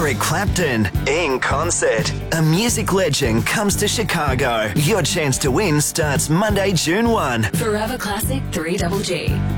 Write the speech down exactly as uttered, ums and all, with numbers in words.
Eric Clapton in concert. A music legend comes to Chicago. Your chance to win starts Monday, June first. Forever Classic three G G.